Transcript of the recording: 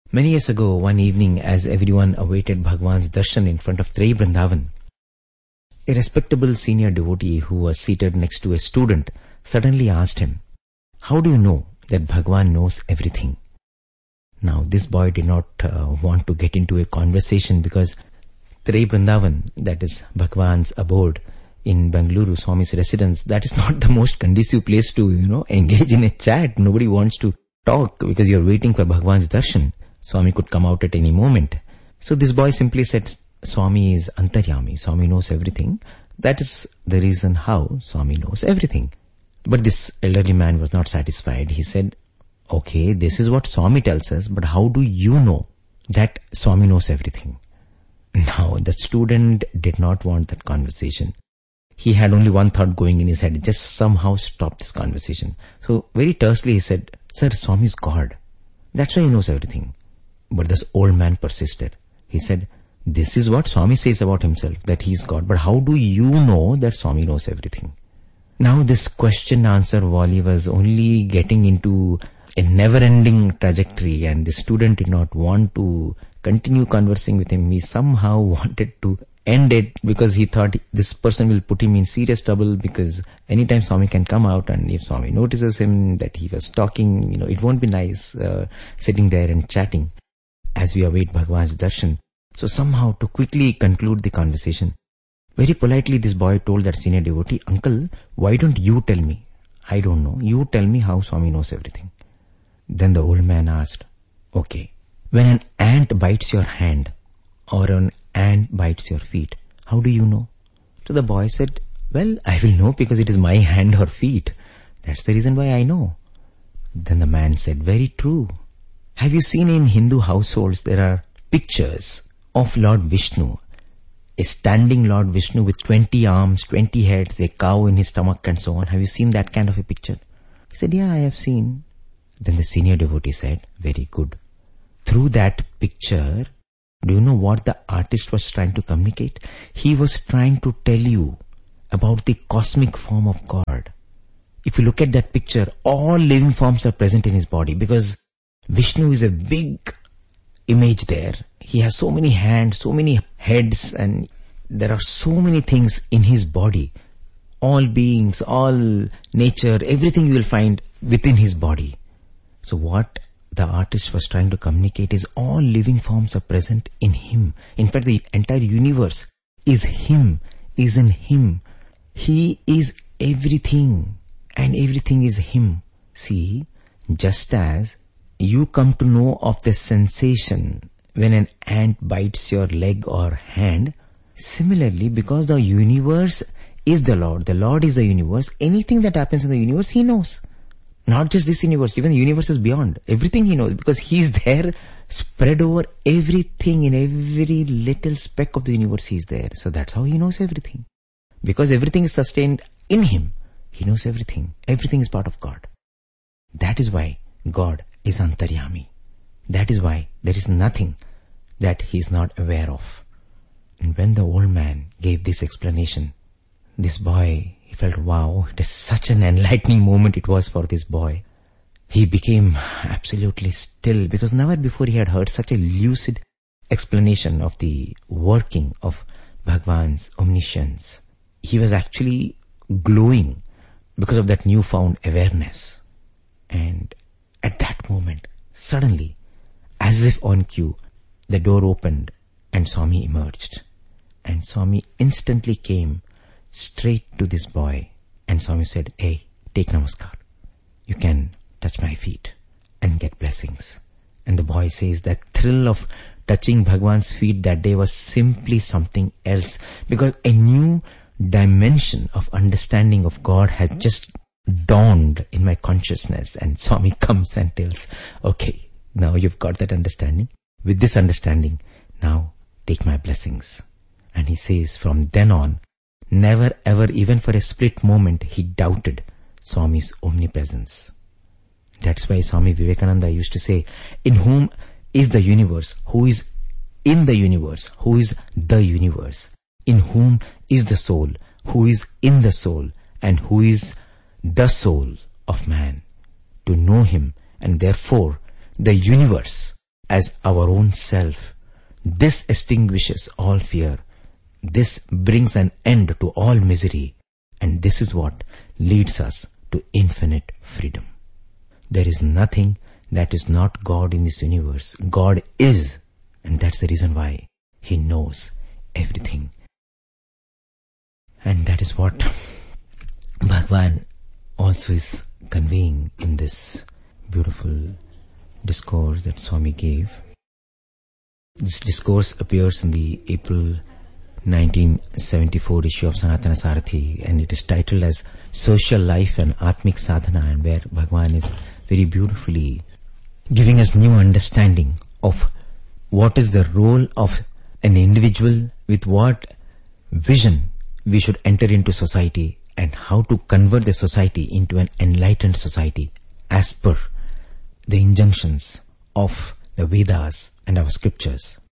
Many years ago, one evening, as everyone awaited Bhagwan's darshan in front of Trei Vrindavan, a respectable senior devotee who was seated next to a student suddenly asked him, "How do you know that Bhagwan knows everything?" Now, this boy did not want to get into a conversation because Trei Vrindavan, that is Bhagwan's abode in Bengaluru, Swami's residence, that is not the most conducive place to, engage in a chat. Nobody wants to talk because you're waiting for Bhagwan's darshan. Swami could come out at any moment. So this boy simply said, Swami is Antaryami. Swami knows everything. That is the reason how Swami knows everything. But this elderly man was not satisfied. He said, okay, this is what Swami tells us, but how do you know that Swami knows everything? Now, the student did not want that conversation. He had only one thought going in his head, just somehow stop this conversation. So very tersely he said, Sir, Swami is God. That's why he knows everything. But this old man persisted. He said, this is what Swami says about himself, that he is God. But how do you know that Swami knows everything? Now this question-answer volley was only getting into a never-ending trajectory, and the student did not want to continue conversing with him. He somehow wanted to end it because he thought this person will put him in serious trouble, because anytime Swami can come out, and if Swami notices him that he was talking, it won't be nice sitting there and chatting as we await Bhagwan's darshan. So somehow, to quickly conclude the conversation, very politely this boy told that senior devotee, Uncle, why don't you tell me? I don't know. You tell me how Swami knows everything. Then the old man asked, okay, when an ant bites your hand or an ant bites your feet, how do you know? So the boy said, well, I will know because it is my hand or feet. That's the reason why I know. Then the man said, very true. Have you seen in Hindu households there are pictures of Lord Vishnu, a standing Lord Vishnu with 20 arms, 20 heads, a cow in his stomach and so on? Have you seen that kind of a picture? He said, yeah, I have seen. Then the senior devotee said, very good. Through that picture, do you know what the artist was trying to communicate? He was trying to tell you about the cosmic form of God. If you look at that picture, all living forms are present in his body, because Vishnu is a big image there. He has so many hands, so many heads, and there are so many things in his body. All beings, all nature, everything you will find within his body. So what the artist was trying to communicate is all living forms are present in him. In fact, the entire universe is him, is in him. He is everything, and everything is him. See, just as you come to know of the sensation when an ant bites your leg or hand, similarly, because the universe is the Lord is the universe, anything that happens in the universe, he knows. Not just this universe, even the universe is beyond. Everything he knows, because he is there, spread over everything, in every little speck of the universe he is there. So that's how he knows everything. Because everything is sustained in him, he knows everything. Everything is part of God. That is why God is Antaryami. That is why there is nothing that he is not aware of. And when the old man gave this explanation, this boy, he felt, wow, it is such an enlightening moment it was for this boy. He became absolutely still, because never before he had heard such a lucid explanation of the working of Bhagwan's omniscience. He was actually glowing because of that newfound awareness. And at that moment, suddenly, as if on cue, the door opened and Swami emerged. And Swami instantly came straight to this boy, and Swami said, hey, take namaskar. You can touch my feet and get blessings. And the boy says that thrill of touching Bhagwan's feet that day was simply something else, because a new dimension of understanding of God had just dawned in my consciousness. And Swami comes and tells, okay, now you've got that understanding. With this understanding, now take my blessings. And he says from then on, never ever, even for a split moment, he doubted Swami's omnipresence. That's why Swami Vivekananda used to say, in whom is the universe, who is in the universe, who is the universe, in whom is the soul, who is in the soul, and who is the soul of man. To know him, and therefore the universe as our own self. This extinguishes all fear. This brings an end to all misery. And this is what leads us to infinite freedom. There is nothing that is not God in this universe. God is. And that's the reason why He knows everything. And that is what Bhagwan also is conveying in this beautiful discourse that Swami gave. This discourse appears in the April 1974 issue of Sanatana Sarathi, and it is titled as Social Life and Atmik Sadhana, and where Bhagwan is very beautifully giving us new understanding of what is the role of an individual, with what vision we should enter into society, and how to convert the society into an enlightened society as per the injunctions of the Vedas and our scriptures.